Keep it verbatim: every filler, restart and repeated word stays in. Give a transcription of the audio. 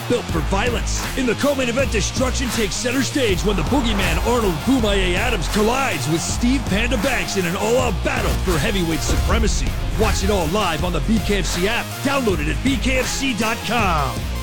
built for violence. In the co-main event, destruction takes center stage when the boogeyman Arnold Boomaye Adams collides with Steve Panda Banks in an all-out battle for heavyweight supremacy. Watch it all live on the B K F C app. Download it at B K F C dot com.